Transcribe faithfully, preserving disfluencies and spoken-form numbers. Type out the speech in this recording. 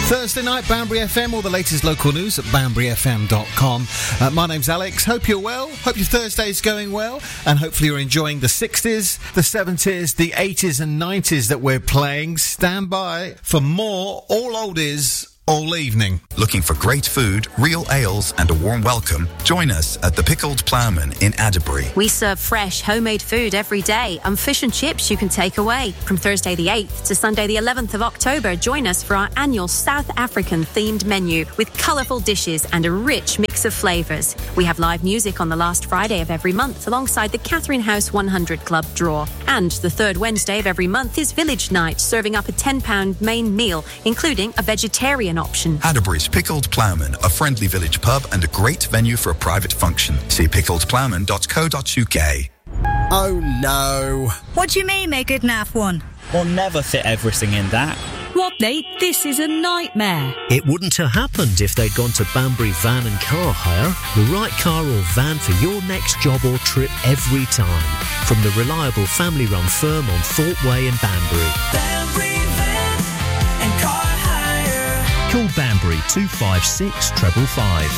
Thursday night, Banbury F M, all the latest local news at banbury f m dot com. Uh, my name's Alex. Hope you're well. Hope your Thursday's going well. And hopefully you're enjoying the sixties, the seventies, the eighties and nineties that we're playing. Stand by for more all oldies all evening. Looking for great food, real ales and a warm welcome? Join us at the Pickled Ploughman in Adderbury. We serve fresh, homemade food every day and fish and chips you can take away. From Thursday the eighth to Sunday the eleventh of October, join us for our annual South African-themed menu with colourful dishes and a rich mix of flavours. We have live music on the last Friday of every month alongside the Catherine House one hundred Club draw. And the third Wednesday of every month is Village Night, serving up a ten pound main meal, including a vegetarian option. Adderbury's Pickled Ploughman, a friendly village pub and a great venue for a private function. See pickled ploughman dot co dot uk. Oh no. What do you mean make it naff one? We'll never fit everything in that. What, Nate? This is a nightmare. It wouldn't have happened if they'd gone to Banbury Van and Car Hire. The right car or van for your next job or trip every time. From the reliable family-run firm on Thorpe Way in Banbury. Banbury Van and Car Hire. Call Banbury two five six five five five.